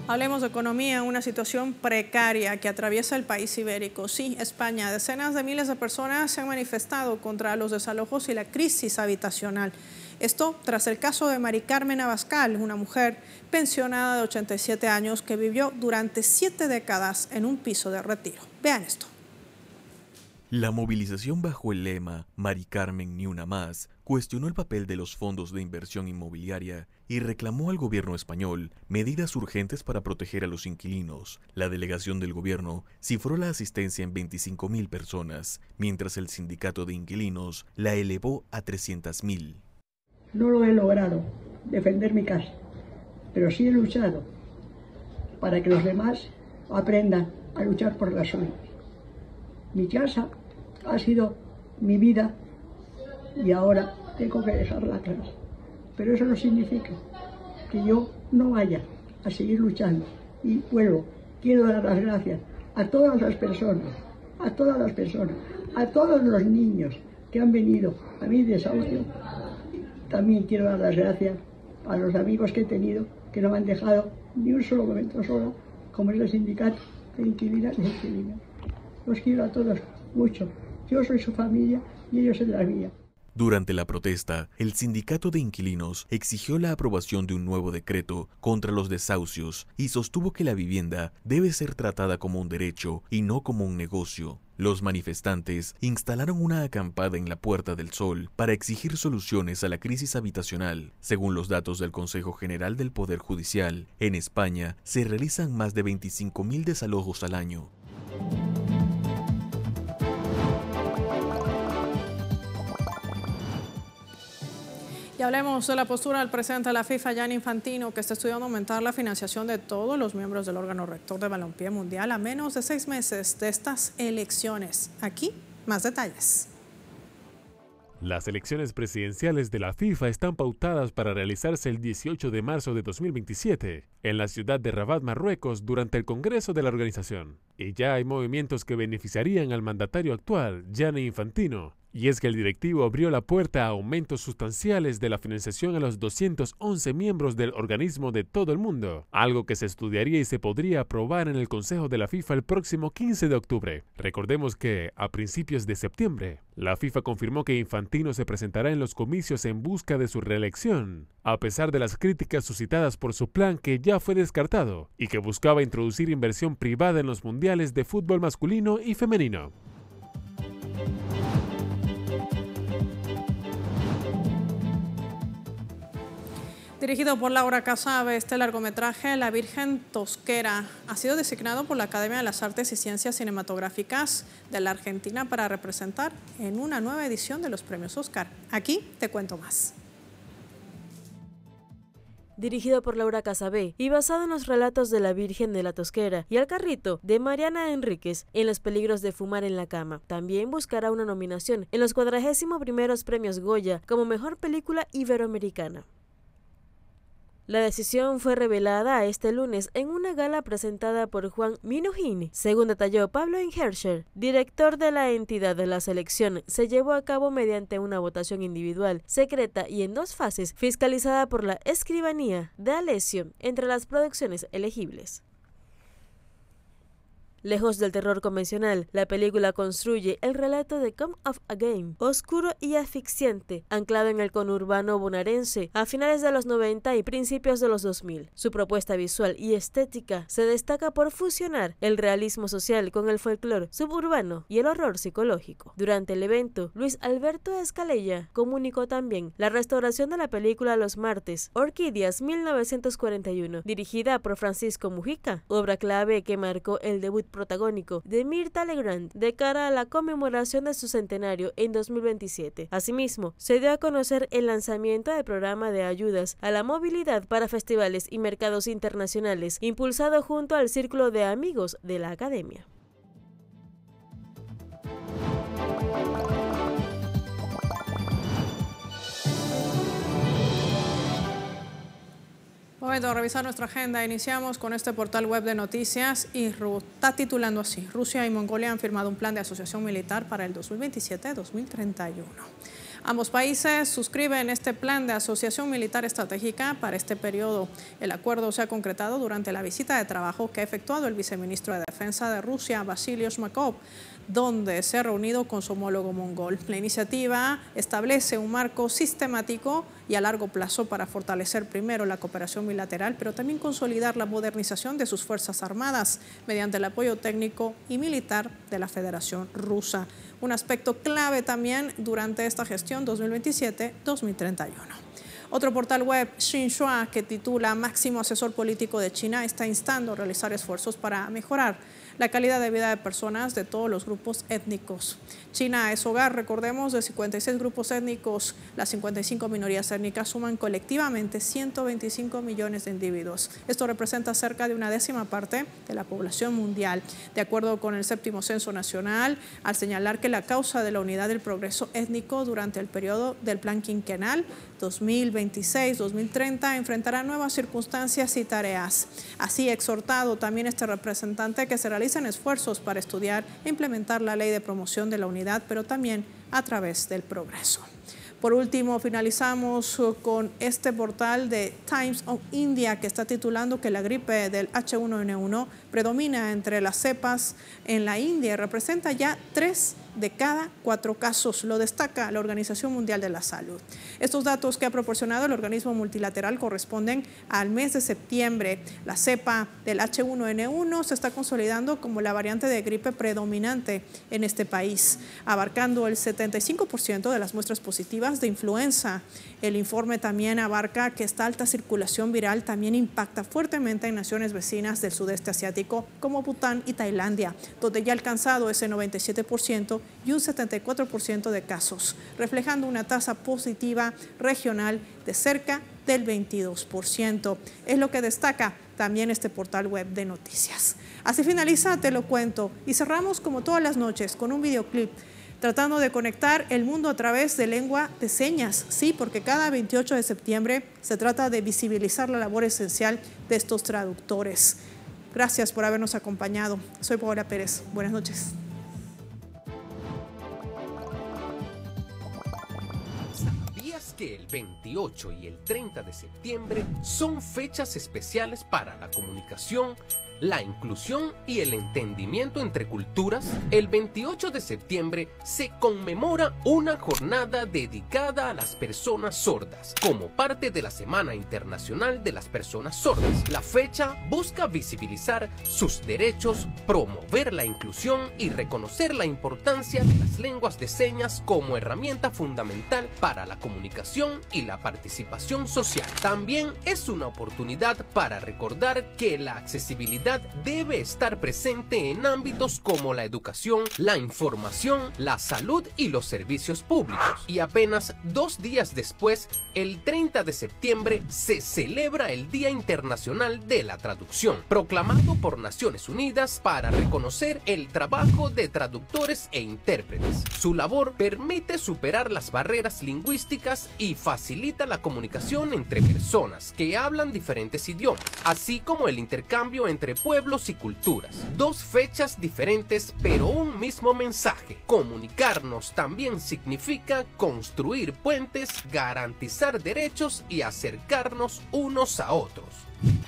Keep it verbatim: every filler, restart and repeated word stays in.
Hablemos de economía, una situación precaria que atraviesa el país ibérico. Sí, España, decenas de miles de personas se han manifestado contra los desalojos y la crisis habitacional. Esto tras el caso de Mari Carmen Abascal, una mujer pensionada de ochenta y siete años que vivió durante siete décadas en un piso de retiro. Vean esto. La movilización bajo el lema Mari Carmen ni una más cuestionó el papel de los fondos de inversión inmobiliaria y reclamó al gobierno español medidas urgentes para proteger a los inquilinos. La delegación del gobierno cifró la asistencia en veinticinco mil personas, mientras el sindicato de inquilinos la elevó a trescientas mil. No lo he logrado, defender mi casa, pero sí he luchado para que los demás aprendan a luchar por la suya. Mi casa ha sido mi vida y ahora tengo que dejarla atrás. Pero eso no significa que yo no vaya a seguir luchando. Y vuelvo, quiero dar las gracias a todas las personas, a todas las personas, a todos los niños que han venido a mi desahucio. También quiero dar las gracias a los amigos que he tenido que no me han dejado ni un solo momento sola, como es el sindicato de inquilinas e inquilinos. Los quiero a todos mucho. Yo soy su familia y ellos son la mía. Durante la protesta, el sindicato de inquilinos exigió la aprobación de un nuevo decreto contra los desahucios y sostuvo que la vivienda debe ser tratada como un derecho y no como un negocio. Los manifestantes instalaron una acampada en la Puerta del Sol para exigir soluciones a la crisis habitacional. Según los datos del Consejo General del Poder Judicial, en España se realizan más de veinticinco mil desalojos al año. Y hablemos de la postura del presidente de la FIFA, Gianni Infantino, que está estudiando aumentar la financiación de todos los miembros del órgano rector de balompié mundial a menos de seis meses de estas elecciones. Aquí, más detalles. Las elecciones presidenciales de la FIFA están pautadas para realizarse el dieciocho de marzo de dos mil veintisiete en la ciudad de Rabat, Marruecos, durante el Congreso de la organización. Y ya hay movimientos que beneficiarían al mandatario actual, Gianni Infantino. Y es que el directivo abrió la puerta a aumentos sustanciales de la financiación a los doscientos once miembros del organismo de todo el mundo, algo que se estudiaría y se podría aprobar en el Consejo de la FIFA el próximo quince de octubre. Recordemos que, a principios de septiembre, la FIFA confirmó que Infantino se presentará en los comicios en busca de su reelección, a pesar de las críticas suscitadas por su plan que ya fue descartado y que buscaba introducir inversión privada en los mundiales de fútbol masculino y femenino. Dirigido por Laura Casabe, este largometraje La Virgen Tosquera ha sido designado por la Academia de las Artes y Ciencias Cinematográficas de la Argentina para representar en una nueva edición de los premios Oscar. Aquí te cuento más. Dirigido por Laura Casabe y basado en los relatos de La Virgen de la Tosquera y El Carrito de Mariana Enríquez en Los peligros de fumar en la cama. También buscará una nominación en los cuadragésimo primeros premios Goya como mejor película iberoamericana. La decisión fue revelada este lunes en una gala presentada por Juan Minujín. Según detalló Pablo Ingerscher, director de la entidad, de la selección se llevó a cabo mediante una votación individual, secreta y en dos fases, fiscalizada por la escribanía de Alessio entre las producciones elegibles. Lejos del terror convencional, la película construye el relato de Come of a Game, oscuro y asfixiante, anclado en el conurbano bonaerense a finales de los noventa y principios de los dos mil. Su propuesta visual y estética se destaca por fusionar el realismo social con el folclore suburbano y el horror psicológico. Durante el evento, Luis Alberto Escalella comunicó también la restauración de la película Los martes, Orquídeas mil novecientos cuarenta y uno, dirigida por Francisco Mujica, obra clave que marcó el debut protagónico de Mirtha Legrand de cara a la conmemoración de su centenario en dos mil veintisiete. Asimismo, se dio a conocer el lanzamiento del programa de ayudas a la movilidad para festivales y mercados internacionales, impulsado junto al Círculo de Amigos de la Academia. Momento de revisar nuestra agenda. Iniciamos con este portal web de noticias y está titulando así: Rusia y Mongolia han firmado un plan de asociación militar para el dos mil veintisiete a dos mil treinta y uno. Ambos países suscriben este plan de asociación militar estratégica para este periodo. El acuerdo se ha concretado durante la visita de trabajo que ha efectuado el viceministro de Defensa de Rusia, Vasily Shmakov, donde se ha reunido con su homólogo mongol. La iniciativa establece un marco sistemático y a largo plazo para fortalecer primero la cooperación bilateral, pero también consolidar la modernización de sus fuerzas armadas mediante el apoyo técnico y militar de la Federación Rusa. Un aspecto clave también durante esta gestión dos mil veintisiete dos mil treinta y uno. Otro portal web, Xinhua, que titula Máximo Asesor Político de China, está instando a realizar esfuerzos para mejorar la calidad de vida de personas de todos los grupos étnicos. China es hogar, recordemos, de cincuenta y seis grupos étnicos. Las cincuenta y cinco minorías étnicas suman colectivamente ciento veinticinco millones de individuos. Esto representa cerca de una décima parte de la población mundial. De acuerdo con el séptimo censo nacional, al señalar que la causa de la unidad del progreso étnico durante el periodo del plan quinquenal dos mil veintiséis dos mil treinta enfrentará nuevas circunstancias y tareas. Así, exhortado también este representante que se realicen esfuerzos para estudiar e implementar la ley de promoción de la unidad, pero también a través del progreso. Por último, finalizamos con este portal de Times of India que está titulando que la gripe del H uno N uno predomina entre las cepas en la India y representa ya tres de cada cuatro casos, lo destaca la Organización Mundial de la Salud. Estos datos que ha proporcionado el organismo multilateral corresponden al mes de septiembre. La cepa del H uno N uno se está consolidando como la variante de gripe predominante en este país, abarcando el setenta y cinco por ciento de las muestras positivas de influenza. El informe también abarca que esta alta circulación viral también impacta fuertemente en naciones vecinas del sudeste asiático como Bután y Tailandia, donde ya ha alcanzado ese noventa y siete por ciento y un setenta y cuatro por ciento de casos, reflejando una tasa positiva regional de cerca del veintidós por ciento. Es lo que destaca también este portal web de noticias. Así finaliza Te lo cuento y cerramos como todas las noches con un videoclip tratando de conectar el mundo a través de lengua de señas. Sí, porque cada veintiocho de septiembre se trata de visibilizar la labor esencial de estos traductores. Gracias por habernos acompañado. Soy Paola Pérez. Buenas noches. ¿Sabías que el veintiocho y el treinta de septiembre son fechas especiales para la comunicación, la inclusión y el entendimiento entre culturas? El veintiocho de septiembre se conmemora una jornada dedicada a las personas sordas, como parte de la Semana Internacional de las Personas Sordas. La fecha busca visibilizar sus derechos, promover la inclusión y reconocer la importancia de las lenguas de señas como herramienta fundamental para la comunicación y la participación social. También es una oportunidad para recordar que la accesibilidad debe estar presente en ámbitos como la educación, la información, la salud y los servicios públicos. Y apenas dos días después, el treinta de septiembre, se celebra el Día Internacional de la Traducción, proclamado por Naciones Unidas para reconocer el trabajo de traductores e intérpretes. Su labor permite superar las barreras lingüísticas y facilita la comunicación entre personas que hablan diferentes idiomas, así como el intercambio entre pueblos y culturas. Dos fechas diferentes, pero un mismo mensaje. Comunicarnos también significa construir puentes, garantizar derechos y acercarnos unos a otros.